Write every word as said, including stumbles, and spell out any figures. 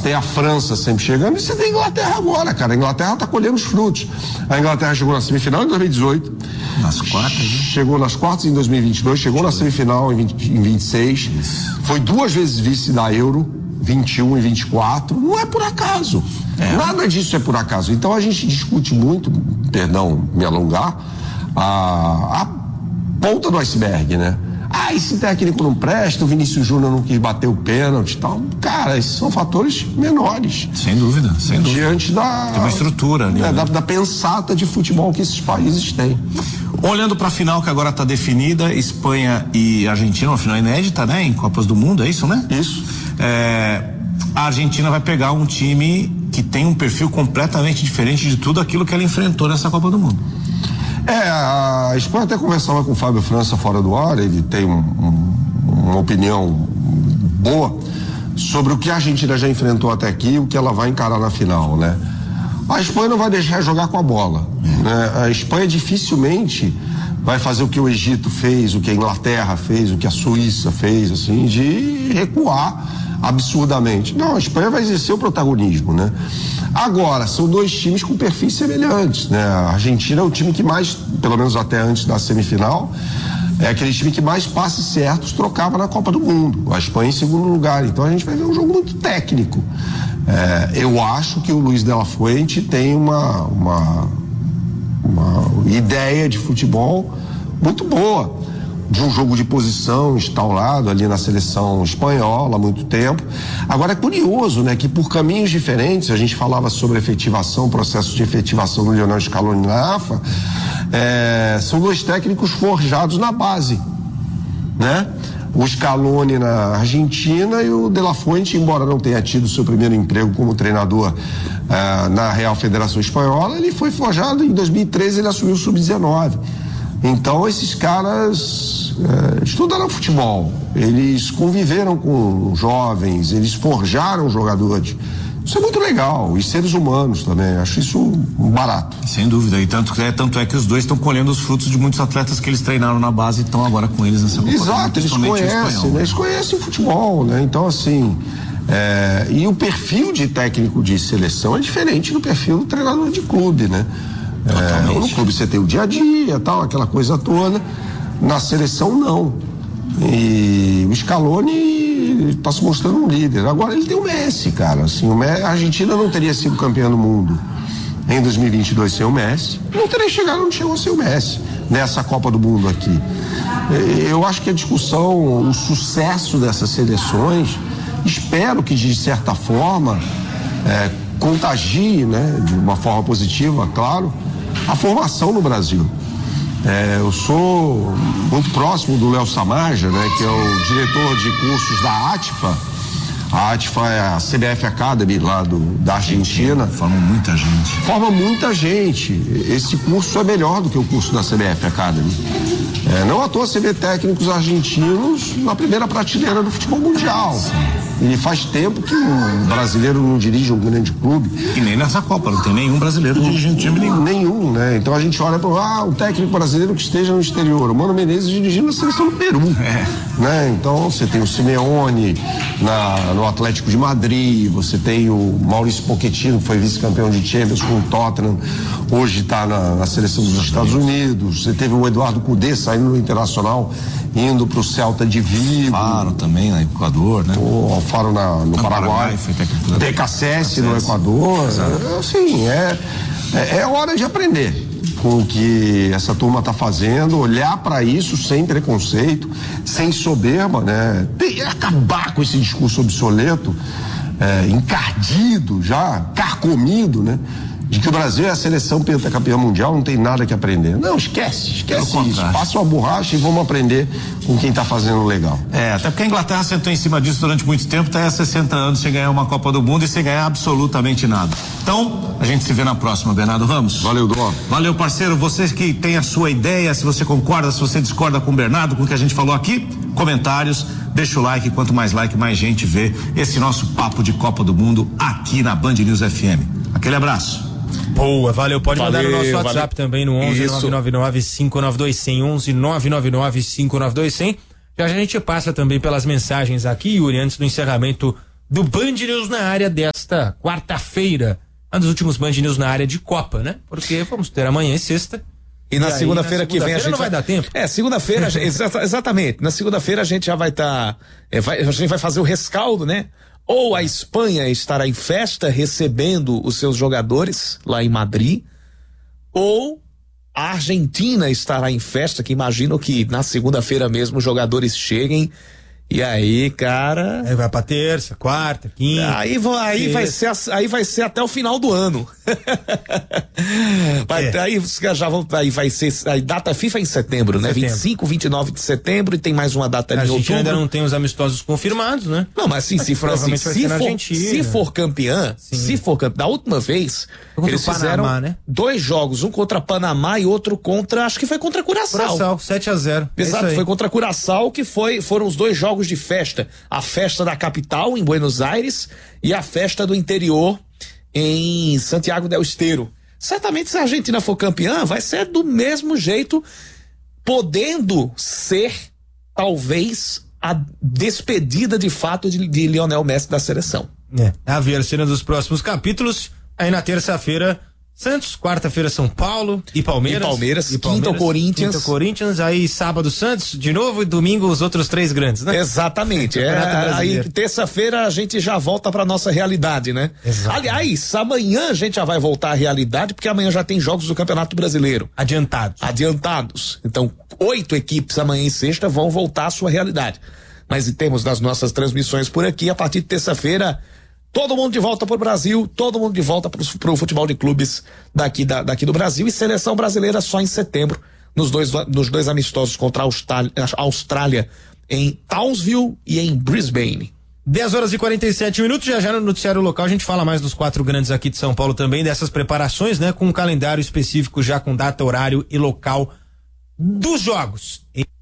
tem a França sempre chegando, e você tem a Inglaterra agora, cara. A Inglaterra tá colhendo os frutos. A Inglaterra chegou na semifinal em dois mil e dezoito. Nas quartas, né? Chegou nas quartas em dois mil e vinte e dois, chegou na semifinal em, vinte, em vinte e seis. Isso. Foi duas vezes vice da Euro, vinte e um e vinte e quatro. Não é por acaso. É. Nada disso é por acaso. Então a gente discute muito, perdão me alongar, a, a ponta do iceberg, né? Ah, esse técnico não presta, o Vinícius Júnior não quis bater o pênalti e tal. Cara, esses são fatores menores. Sem dúvida, sem dúvida. Diante da... Tem uma estrutura ali. É, né? da, da pensata de futebol que esses países têm. Olhando para a final que agora está definida, Espanha e Argentina, uma final inédita, né? Em Copas do Mundo, é isso, né? Isso. É, a Argentina vai pegar um time que tem um perfil completamente diferente de tudo aquilo que ela enfrentou nessa Copa do Mundo. É, a Espanha até conversava com o Fábio França fora do ar, ele tem um, um, uma opinião boa sobre o que a Argentina já enfrentou até aqui e o que ela vai encarar na final, né? A Espanha não vai deixar jogar com a bola, né? A Espanha dificilmente vai fazer o que o Egito fez, o que a Inglaterra fez, o que a Suíça fez, assim, de recuar absurdamente. Não, a Espanha vai exercer o protagonismo, né? Agora, são dois times com perfis semelhantes, né? A Argentina é o time que mais, pelo menos até antes da semifinal, é aquele time que mais passes certos trocava na Copa do Mundo. A Espanha em segundo lugar. Então a gente vai ver um jogo muito técnico. É, eu acho que o Luiz de la Fuente tem uma, uma, uma ideia de futebol muito boa, de um jogo de posição instaurado ali na seleção espanhola há muito tempo. Agora é curioso, né, que por caminhos diferentes, a gente falava sobre efetivação, processo de efetivação do Lionel Scaloni na AFA, é, são dois técnicos forjados na base, né? O Scaloni na Argentina e o De La Fuente, embora não tenha tido seu primeiro emprego como treinador uh, na Real Federação Espanhola, ele foi forjado em dois mil e treze, ele assumiu o sub dezenove. Então esses caras uh, estudaram futebol, eles conviveram com jovens, eles forjaram jogadores. Isso é muito legal, e seres humanos também, acho isso barato. Sem dúvida, e tanto é, tanto é que os dois estão colhendo os frutos de muitos atletas que eles treinaram na base e estão agora com eles nessa competição. Exato, eles conhecem, né? Eles conhecem futebol, né? Então assim, é, e o perfil de técnico de seleção é diferente do perfil do treinador de clube, né? É, no clube você tem o dia a dia, tal, aquela coisa toda, na seleção não. E o Scaloni está se mostrando um líder. Agora ele tem o Messi, cara. Assim, o Messi, a Argentina não teria sido campeã do mundo em dois mil e vinte e dois sem o Messi. Não teria chegado onde chegou sem o Messi nessa Copa do Mundo aqui. Eu acho que a discussão, o sucesso dessas seleções, espero que de certa forma é, contagie, né, de uma forma positiva, claro, a formação no Brasil. É, eu sou muito próximo do Léo Samaja, né, que é o diretor de cursos da ATFA. A ATFA é a C B F Academy lá do, da Argentina. Forma muita gente. Forma muita gente. Esse curso é melhor do que o curso da C B F Academy. É, não à toa você vê técnicos argentinos na primeira prateleira do futebol mundial. E faz tempo que um brasileiro não dirige um grande clube. E nem nessa Copa, não tem nenhum brasileiro dirigindo time nenhum. Nenhum, né? Então a gente olha para ah, um técnico brasileiro que esteja no exterior. O Mano Menezes dirigindo a seleção do Peru. É. Né? Então você tem o Simeone na, no Atlético de Madrid, você tem o Maurício Pochettino, que foi vice-campeão de Champions com o Tottenham, hoje está na, na seleção dos Estados Unidos. Você teve o Eduardo Cudê saindo do Internacional, indo para o Celta de Vigo. Faro também, no Equador, né? O Alfaro na, no, no Paraguai. Paraguai D K S S no Equador. É, assim, é, é, é hora de aprender com o que essa turma está fazendo, olhar para isso sem preconceito, sem soberba, né? Tem, acabar com esse discurso obsoleto, é, encardido já, carcomido, né? De que o Brasil é a seleção pentacampeã mundial, não tem nada que aprender. Não, esquece, esquece isso. Passa uma borracha e vamos aprender com quem está fazendo legal. É, até porque a Inglaterra sentou em cima disso durante muito tempo, está há sessenta anos sem ganhar uma Copa do Mundo e sem ganhar absolutamente nada. Então, a gente se vê na próxima, Bernardo Ramos. Valeu, Dó. Valeu, parceiro. Você que tem a sua ideia, se você concorda, se você discorda com o Bernardo, com o que a gente falou aqui, comentários, deixa o like, quanto mais like, mais gente vê esse nosso papo de Copa do Mundo aqui na Band News F M. Aquele abraço. Boa, valeu. Pode valeu, mandar no nosso WhatsApp valeu. Também no onze nove nove nove cinco nove dois zero zero, onze nove nove nove cinco nove dois zero zero. Já a gente passa também pelas mensagens aqui, Yuri, antes do encerramento do Band News na área dessa nesta quarta-feira. Um dos últimos Band News na área de Copa, né? Porque vamos ter amanhã e sexta. E na segunda-feira que vem a gente não vai dar tempo. É, segunda-feira, exa exatamente. Na segunda-feira a gente já vai estar, tá, é, a gente vai fazer o rescaldo, né? Ou a Espanha estará em festa recebendo os seus jogadores lá em Madrid, ou a Argentina estará em festa, que imagino que na segunda-feira mesmo os jogadores cheguem. E aí, cara. Aí vai pra terça, quarta, quinta. Aí, aí, vai, ser, aí vai ser até o final do ano. vai, é. Aí já vão. Aí vai ser. A data FIFA é em setembro, né? Setembro. vinte e cinco, vinte e nove de setembro, e tem mais uma data ali em outubro. A gente ainda não tem os amistosos confirmados, né? Não, mas assim, se for assim, se for, se for campeã, Sim. se for campeã, da última vez, eles fizeram Panamá, né? dois jogos, um contra Panamá e outro contra, acho que foi contra Curaçao. Curaçao, sete a zero. Exato, é foi contra Curaçao, que foi, foram os dois jogos de festa. A festa da capital, em Buenos Aires, e a festa do interior, em Santiago del Estero. Certamente, se a Argentina for campeã, vai ser do mesmo jeito, podendo ser, talvez, a despedida de fato de, de Lionel Messi da seleção. É, a ver cena dos próximos capítulos. Aí na terça-feira, Santos, quarta-feira São Paulo e Palmeiras. E Palmeiras, e Palmeiras quinta o Corinthians. Quinta o Corinthians, aí sábado Santos de novo e domingo os outros três grandes, né? Exatamente. é, aí terça-feira a gente já volta pra nossa realidade, né? Exatamente. Aliás, amanhã a gente já vai voltar à realidade, porque amanhã já tem jogos do Campeonato Brasileiro. Adiantados. Adiantados. Então, oito equipes amanhã e sexta vão voltar à sua realidade. Mas em termos das nossas transmissões por aqui, a partir de terça-feira, todo mundo de volta pro Brasil, todo mundo de volta pro, pro futebol de clubes daqui, da, daqui do Brasil, e seleção brasileira só em setembro, nos dois, nos dois amistosos contra a Austrália, a Austrália em Townsville e em Brisbane. dez horas e quarenta e sete minutos, já já no noticiário local a gente fala mais dos quatro grandes aqui de São Paulo também, dessas preparações, né, com um calendário específico já com data, horário e local dos jogos.